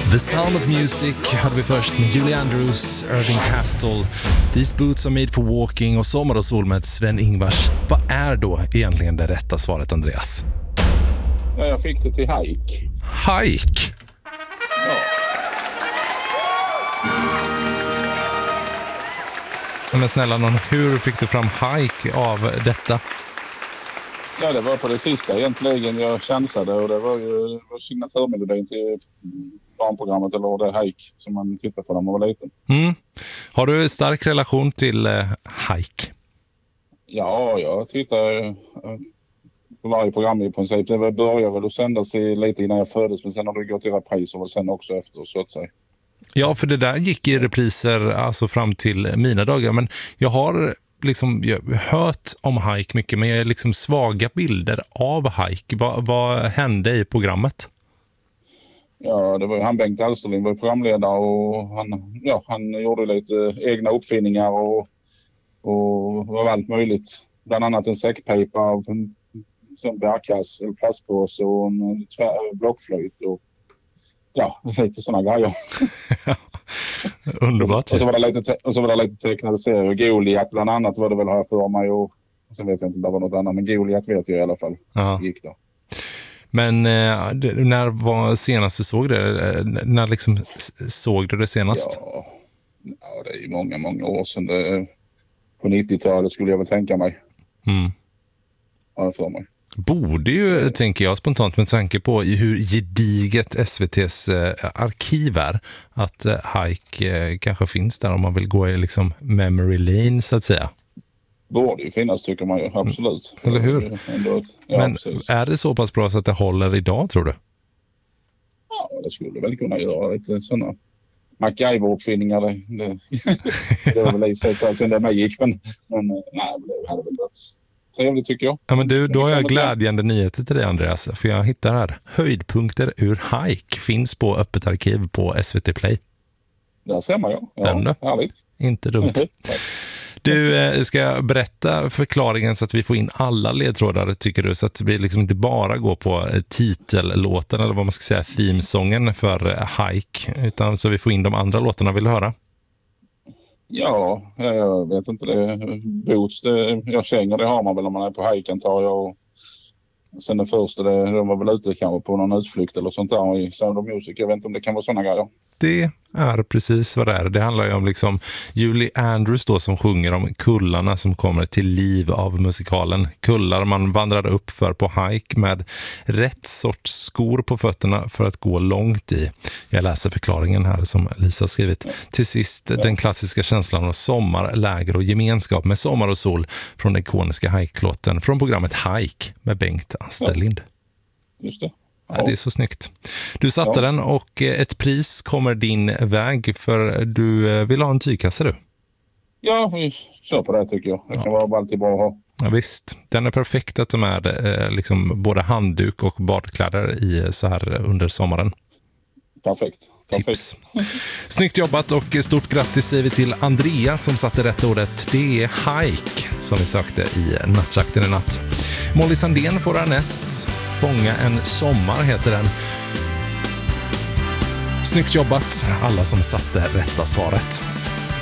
The Sound of Music hade vi först med Julie Andrews, Irving Castle, These Boots Are Made for Walking och Sommar och sol med Sven-Ingvars. Vad är då egentligen det rätta svaret, Andreas? Ja, jag fick det till hike. Hike? Ja. Men snälla någon, hur fick du fram hike av detta? Ja, det var på det sista egentligen jag chansade, och det var ju signaturmelodin till barnprogrammet, eller det hike som man tittade på när man var liten. Mm. Har du stark relation till hike? Ja, jag tittar på varje program i princip. Det började väl att sändas lite innan jag föddes, men sen har det gått i repriser och sen också efter, så att säga. Ja, för det där gick i repriser alltså fram till mina dagar, men jag har jag hört om hike mycket, men jag är liksom svaga bilder av hike. Vad hände i programmet? Ja, det var han Bengt Alsterlind var programledare, och han gjorde lite egna uppfinningar och var allt möjligt. Bland annat en säckpipa av en bärkass, en plastpåse och en blockflöjt och lite sådana grejer. Underbart. Och så var det lite tecknade serier. Goliat bland annat var det väl här för mig, och sen vet jag inte om det var något annat, men Goliat vet jag i alla fall. Ja. Gick då. Men när var senast du såg det? När såg du det senast? Ja, det är ju många år sedan. På 90-talet skulle jag väl tänka mig. Mm. Ja, för mig. Borde ju, tänker jag spontant med tanke på hur gediget SVT:s arkiv är, att hike kanske finns där om man vill gå i memory lane så att säga. Borde ju finnas, tycker man ju, absolut. Eller hur? Men precis. Är det så pass bra så att det håller idag, tror du? Ja, det skulle väl kunna göra lite sådana MacGyver-uppfinningar. Det var väl i sig sen det med gick, men nej, det hade väl varit trevligt, tycker jag. Ja, men då har jag glädjande nyheter till dig, Andreas, för jag hittar här. Höjdpunkter ur hike finns på öppet arkiv på SVT Play. Där ser man, ja. Den då? Härligt. Inte dumt. Du, ska berätta förklaringen så att vi får in alla ledtrådar, tycker du, så att vi inte bara går på titellåten eller vad man ska säga, themesången för hike, utan så vi får in de andra låtarna. Vill du höra? Ja, jag vet inte det. Boots, jag känner det har man väl om man är på hike, antar jag. Och sen den första, de var väl ute kanske på någon utflykt eller sånt där i Sound of Music. Jag vet inte om det kan vara såna grejer. Det är precis vad det är. Det handlar ju om Julie Andrews då, som sjunger om kullarna som kommer till liv av musikalen. Kullar man vandrade upp för på hike med rätt sorts skor på fötterna för att gå långt i. Jag läser förklaringen här som Lisa skrivit. Till sist den klassiska känslan av sommar, läger och gemenskap med sommar och sol från den ikoniska hike-låten från programmet Hike med Bengt Alsterlind. Just det. Ja, det är så snyggt. Du satte den, och ett pris kommer din väg, för du vill ha en tygkasse, du. Ja, vi kör på det, tycker jag. Det kan vara alltid bra att ha. Ja, visst. Den är perfekt att ta med både handduk och badkläder i så här under sommaren. Perfekt. Tips. Snyggt jobbat, och stort grattis säger vi till Andreas som satte rätt ordet. Det är hike som vi sökte i nattjakten i natt. Molly Sandén får härnäst. Fånga en sommar heter den. Snyggt jobbat alla som satte rätta svaret.